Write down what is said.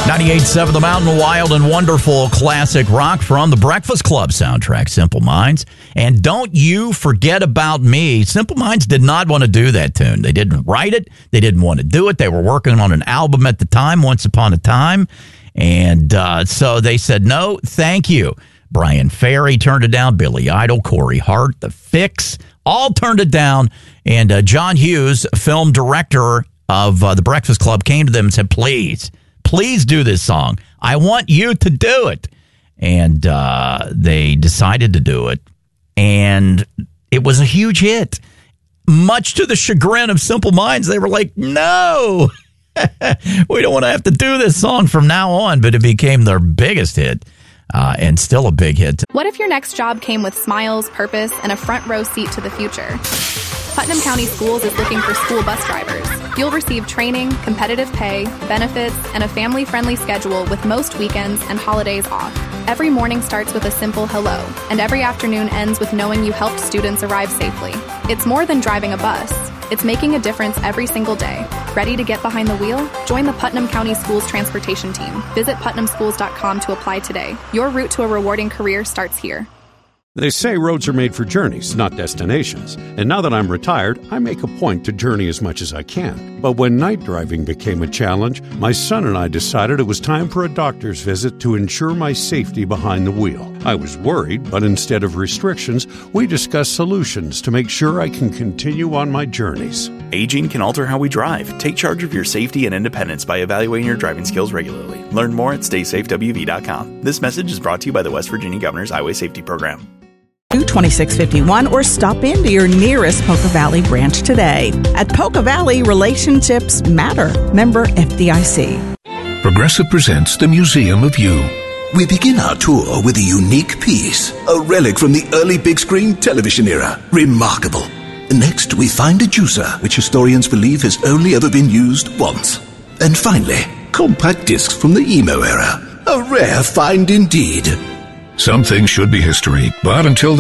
98.7 The Mountain, wild and wonderful classic rock from the Breakfast Club soundtrack, Simple Minds. And Don't You Forget About Me. Simple Minds did not want to do that tune. They didn't write it. They didn't want to do it. They were working on an album at the time, Once Upon a Time. And so they said, no, thank you. Brian Ferry turned it down. Billy Idol, Corey Hart, The Fix, all turned it down. And John Hughes, film director of the Breakfast Club, came to them and said, please do this song. I want you to do it. And they decided to do it. And it was a huge hit. Much to the chagrin of Simple Minds, they were like, no, we don't want to have to do this song from now on. But it became their biggest hit and still a big hit. What if your next job came with smiles, purpose, and a front row seat to the future? Putnam County Schools is looking for school bus drivers. You'll receive training, competitive pay, benefits, and a family-friendly schedule with most weekends and holidays off. Every morning starts with a simple hello, and every afternoon ends with knowing you helped students arrive safely. It's more than driving a bus. It's making a difference every single day. Ready to get behind the wheel? Join the Putnam County Schools Transportation Team. Visit putnamschools.com to apply today. Your route to a rewarding career starts here. They say roads are made for journeys, not destinations. And now that I'm retired, I make a point to journey as much as I can. But when night driving became a challenge, my son and I decided it was time for a doctor's visit to ensure my safety behind the wheel. I was worried, but instead of restrictions, we discussed solutions to make sure I can continue on my journeys. Aging can alter how we drive. Take charge of your safety and independence by evaluating your driving skills regularly. Learn more at StaySafeWV.com. This message is brought to you by the West Virginia Governor's Highway Safety Program. 2651 or stop into your nearest Poca Valley branch today. At Poca Valley, relationships matter. Member FDIC. Progressive presents the Museum of You. We begin our tour with a unique piece, a relic from the early big screen television era. Remarkable. Next, we find a juicer, which historians believe has only ever been used once. And finally, compact discs from the emo era. A rare find indeed. Some things should be history, but until